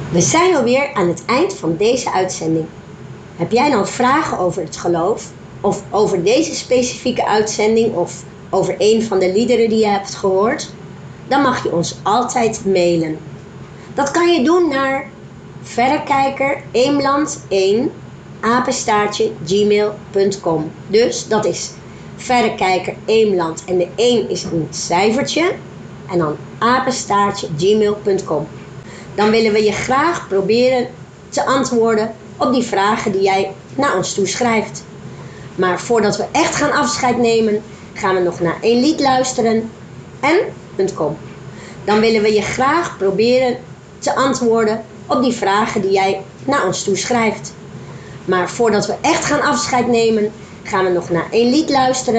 We zijn alweer aan het eind van deze uitzending. Heb jij nou vragen over het geloof? Of over deze specifieke uitzending? Of over een van de liederen die je hebt gehoord? Dan mag je ons altijd mailen. Dat kan je doen naar verrekijkereemland1@gmail.com. Dus dat is verrekijkereemland en de 1 is een cijfertje en dan @gmail.com. Dan willen we je graag proberen te antwoorden op die vragen die jij naar ons toe schrijft. Maar voordat we echt gaan afscheid nemen, gaan we nog naar een lied luisteren en .com. Dan willen we je graag proberen te antwoorden op die vragen die jij naar ons toe schrijft. Maar voordat we echt gaan afscheid nemen, gaan we nog naar een lied luisteren.